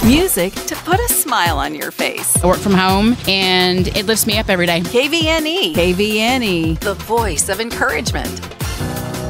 Music to put a smile on your face. I work from home, and it lifts me up every day. KVNE. KVNE, the voice of encouragement.